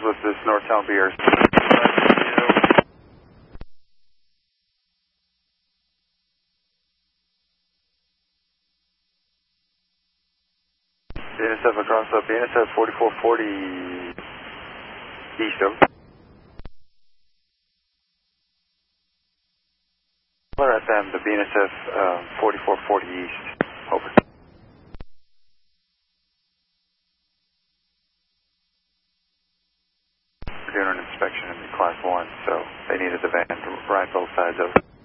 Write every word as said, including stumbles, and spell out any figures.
with this northbound B R C. B N S F across up, B N S F forty-four forty east, over. F M, the B N S F uh, forty-four forty east, over. We're doing an inspection in the class one, so they needed the van to ride both sides of it.